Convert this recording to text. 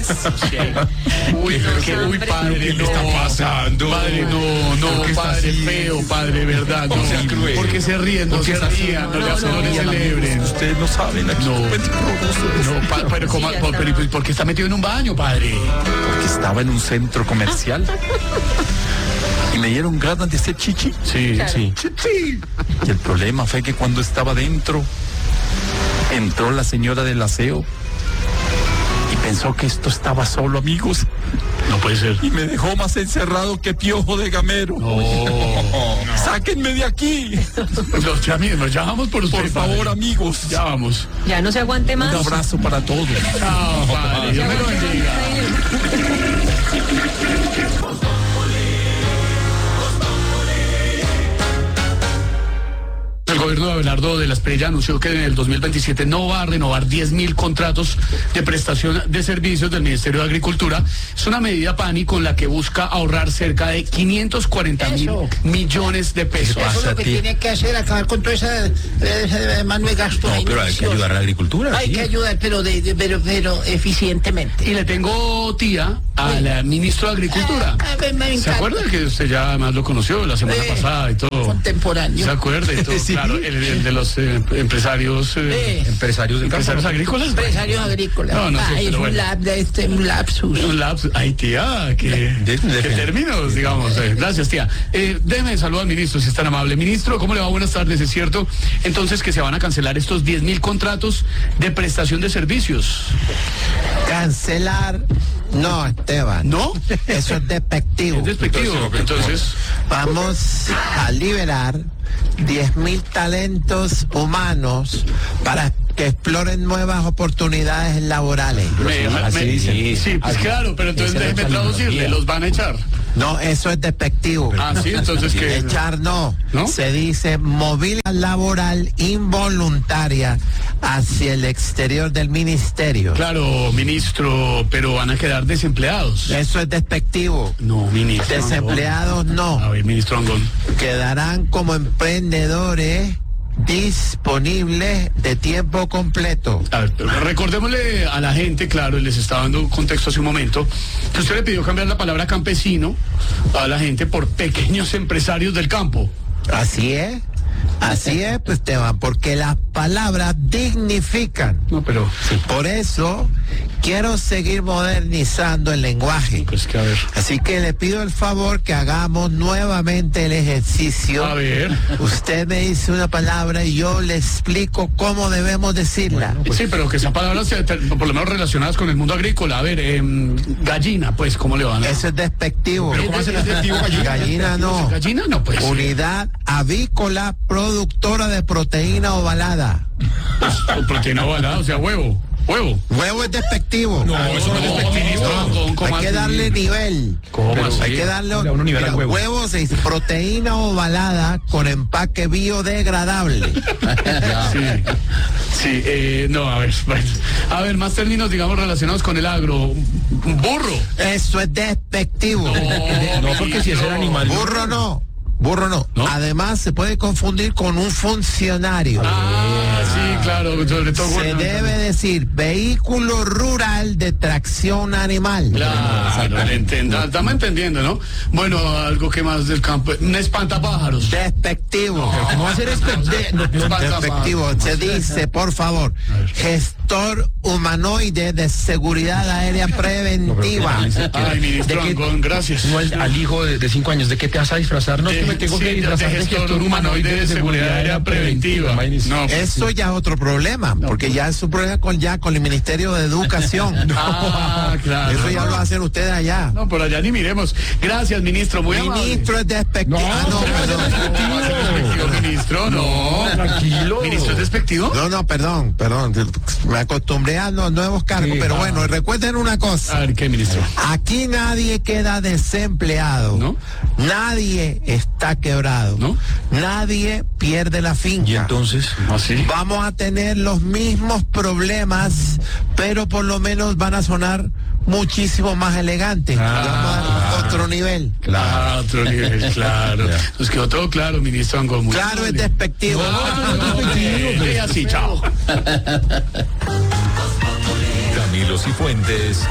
Uy, padre, ¿qué le está pasando? Padre, no, padre feo, padre, verdad. No sea cruel. Porque se ríen, no se rían, no le celebren. Ustedes no saben, aquí Pero ¿por qué está metido en un baño, padre? porque estaba en un centro comercial y me dieron ganas de hacer chichi. Sí. Chichi. Y el problema fue que cuando estaba dentro, entró la señora del aseo y pensó que esto estaba solo, amigos. No puede ser. Y me dejó más encerrado que piojo de gamero. No. ¡Sáquenme de aquí! Nos llamamos por usted, Por favor, padre. amigos. Ya vamos. Ya no se aguante más. Un abrazo para todos. Chao, padre. Dios me lo bendiga. El gobierno de Abelardo de la Espriella anunció que en el 2027 no va a renovar 10.000 contratos de prestación de servicios del Ministerio de Agricultura. Es una medida, Pani, con la que busca ahorrar cerca de 540.000 millones de pesos. Eso es lo que tiene que hacer, acabar con toda esa mano de gasto. No, pero hay que ayudar a la agricultura. Hay sí. que ayudar, pero eficientemente. Y le tengo, tía, al ministro de Agricultura. Me ¿Se encanta. acuerda que usted ya además lo conoció la semana pasada y todo? Contemporáneo. ¿Se acuerda y todo? Sí. Claro, el de los empresarios... Empresarios del campo. ¿Empresarios agrícolas? Empresarios agrícolas. No sé, Es pero bueno. un lapsus. Un lapsus. Ay, tía, qué términos, digamos. Gracias, tía. Déjeme saludar al ministro, si es tan amable. Ministro, ¿cómo le va? Buenas tardes. ¿Es cierto entonces que se van a cancelar estos 10.000 contratos de prestación de servicios? Cancelar, no, Esteban. ¿No? Eso es despectivo. Es despectivo. Entonces, Vamos a liberar 10.000 talentos humanos para que exploren nuevas oportunidades laborales. sí, pues claro, pero entonces déjeme traducirle, los van a echar. No, eso es despectivo. Ah, sí, entonces que... Echar no. ¿No? Se dice movilidad laboral involuntaria hacia el exterior del ministerio. Claro, ministro, pero van a quedar desempleados. Eso es despectivo. No, ministro. Desempleados no. A ver, ministro Angón. Quedarán como emprendedores disponibles de tiempo completo. A ver, recordémosle a la gente, claro, les estaba dando contexto hace un momento, que usted le pidió cambiar la palabra campesino a la gente por pequeños empresarios del campo. Así es, pues Esteban, porque las palabras dignifican. No, pero... Por eso quiero seguir modernizando el lenguaje. Pues que a ver. Así que le pido el favor que hagamos nuevamente el ejercicio. A ver. Usted me dice una palabra y yo le explico cómo debemos decirla. Sí, pero que sean palabras por lo menos relacionadas con el mundo agrícola. A ver, gallina, pues, ¿cómo le van a...? Eso es despectivo. ¿Pero cómo hace el despectivo gallina? Gallina no. Gallina no, pues. Unidad avícola productora de proteína ovalada. Pues, proteína ovalada, o sea, huevo. Huevo es despectivo. No, eso no es despectivo. Hay que darle nivel. ¿Cómo así? Hay que darle un nivel al huevo. Huevo se dice proteína ovalada con empaque biodegradable. No, a ver, bueno. A ver, más términos, digamos, relacionados con el agro. Burro. Eso es despectivo. No, porque si es el animal. Burro no. ¿No? Además se puede confundir con un funcionario. Sí, claro, sobre todo. Se debe decir vehículo rural de tracción animal. Claro, estamos entendiendo, ¿no? Bueno, algo que más del campo. Un espantapájaros. Despectivo. ¿Cómo va a ser Despectivo. Se dice, por favor, gestor humanoide de seguridad aérea preventiva. Ay, ministro Angón, gracias. No, al hijo de 5 años, ¿de qué te vas a disfrazar? No, que me tengo que disfrazar de gestor humanoide de seguridad aérea preventiva. No, Eso ya es otro problema, porque ya es un problema con el Ministerio de Educación. Claro. Eso ya lo hacen ustedes allá. No, por allá ni miremos. Gracias, ministro. Muy amable. Ministro es despectivo. ¿Despectivo, ministro? No. Tranquilo. ¿Ministro es despectivo? No, perdón. Me acostumbré a los nuevos cargos, pero bueno, recuerden una cosa. A ver, ¿qué, ministro? Aquí nadie queda desempleado. ¿No? Nadie está quebrado. ¿No? Nadie pierde la finca. Y entonces, ¿Así? Vamos a tener los mismos problemas, pero por lo menos van a sonar muchísimo más elegantes. Vamos a dar otro nivel. Claro, otro nivel, claro. Nos quedó todo claro, ministro Angón. Muy Claro, es amable. despectivo. Así, chao. Camilo Cifuentes